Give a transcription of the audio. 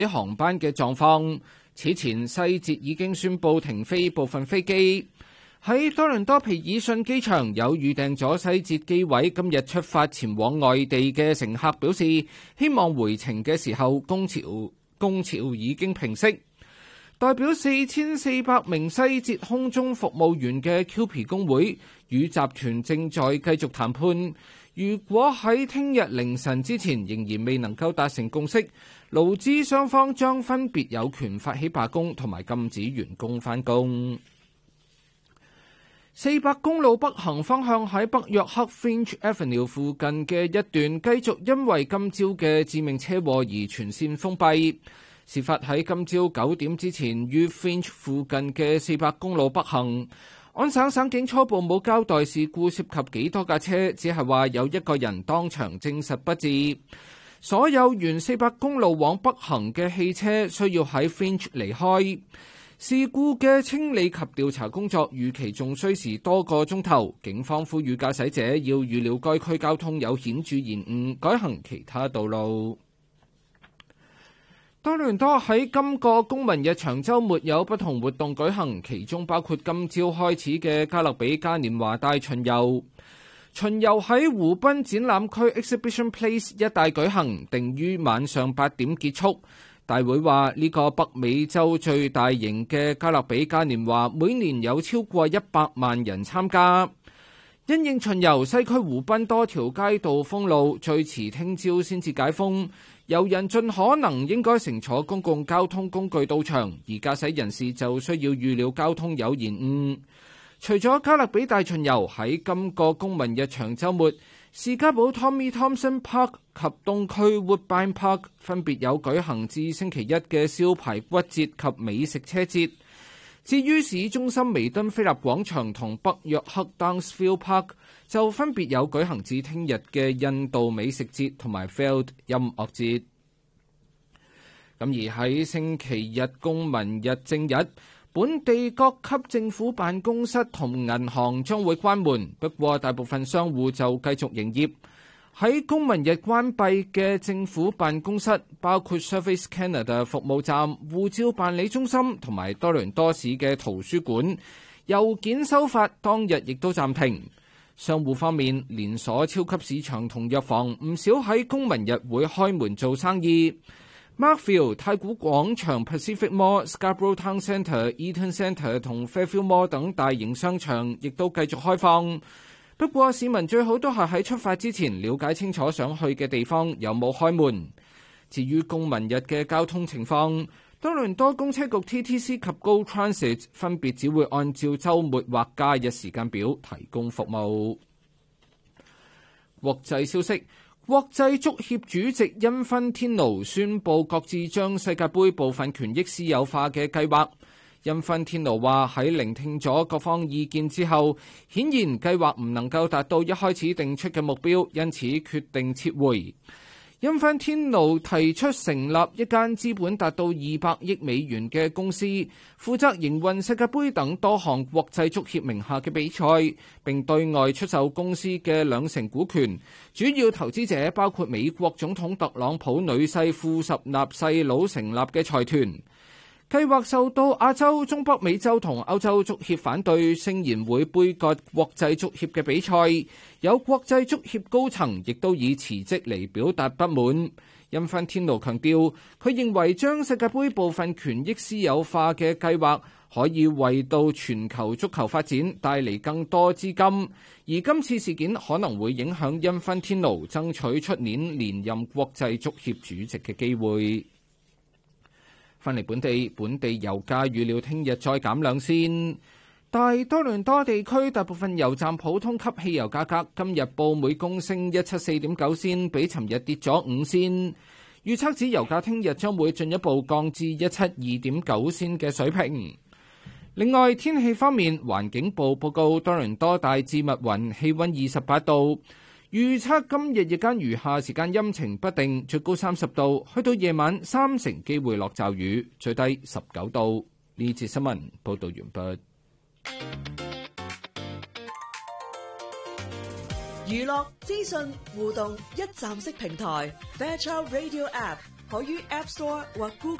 航班嘅狀況。此前西捷已經宣布停飛部分飛機。喺多倫多皮爾遜機場有預訂咗西捷機位今日出發前往外地嘅乘客表示，希望回程嘅時候工潮已經平息。代表4400名西捷空中服務員嘅 QP 工會與集團正在繼續談判，如果喺聽日凌晨之前仍然未能夠達成共識，勞資雙方將分別有權發起罷工同埋禁止員工返工。400公路北行方向喺北約克 Finch Avenue 附近嘅一段繼續因為今朝嘅致命車禍而全線封閉。事發喺今朝9點之前，於 Finch 附近嘅400公路北行。安省省警初步冇交代事故涉及幾多架車，只係話有一個人當場證實不治。所有沿400公路往北行嘅汽車需要喺 Finch 離開。事故嘅清理及調查工作預期仲需時多個鐘頭，警方呼籲駕駛者要預料該區交通有顯著延誤，改行其他道路。多倫多喺今個公民日長週末有不同活動舉行，其中包括今朝開始嘅加勒比嘉年華大巡遊。巡遊喺湖濱展覽區 Exhibition Place 一帶舉行，定於晚上8點結束。大會話呢個北美洲最大型嘅加勒比嘉年華每年有超過100萬人參加。因應巡遊，西區湖濱多條街道封路，最遲聽朝先至解封。遊人盡可能應該乘坐公共交通工具到場，而駕駛人士就需要預料交通有延誤。除咗加勒比大巡遊，喺今個公民日長週末，士嘉堡 Tommy Thompson Park 及東區 Woodbine Park 分別有舉行至星期一嘅燒排骨節及美食車節。至於市中心彌敦菲立廣場同北約克 Downsville Park 就分別有舉行至聽日嘅印度美食節同埋 Field 音樂節。咁而喺星期日公民日正日，本地各級政府辦公室同銀行將會關門，不過大部分商戶就繼續營業。喺公民日關閉嘅政府辦公室包括 Service Canada 服務站、護照辦理中心同埋多倫多市嘅圖書館。郵件收發當日亦都暫停。商戶方面，連鎖超級市場同藥房唔少喺公民日會開門做生意。Markfield 太古廣場、Pacific Mall、Scarborough Town Centre、Eaton Centre 同 Fairfield Mall 等大型商場亦都繼續開放。不過市民最好都係喺出發之前了解清楚想去嘅地方有冇開門。至於公民日嘅交通情況，多倫多公車局 TTC 及 Go Transit 分別只會按照週末或假日時間表提供服務。國際消息，國際足協主席因芬天奴宣布擱置將世界盃部分權益私有化嘅計劃。因芬天奴話喺聆聽咗各方意見之後，顯然計劃唔能夠達到一開始定出嘅目標，因此決定撤回。因芬天奴提出成立一間資本達到200億美元嘅公司，負責營運世界盃等多項國際足協名下嘅比賽，並對外出售公司嘅20%股權。主要投資者包括美國總統特朗普女婿富十納細佬成立嘅財團。計劃受到亞洲、中北美洲同歐洲足協反對，聲言會杯葛國際足協嘅比賽。有國際足協高層亦都以辭職嚟表達不滿。因芬天奴強調，佢認為將世界盃部分權益私有化嘅計劃可以為到全球足球發展帶嚟更多資金，而今次事件可能會影響因芬天奴爭取出年連任國際足協主席嘅機會。返嚟本地油價預料聽日再減2仙。大多倫多地區大部分油站普通級汽油價格今日報每公升174.9仙，比尋日跌咗5仙。預測指油價聽日將會進一步降至172.9仙嘅水平。另外天氣方面，環境部報告多倫多大致密雲，氣溫28度。預測今日日間餘下時間陰晴不定，最高30度，去到夜晚30%機會落驟雨，最低19度。呢節新聞報道完畢。 娛樂資訊互動一站式平台 Fairchild Radio App 可於 App Store 或 Google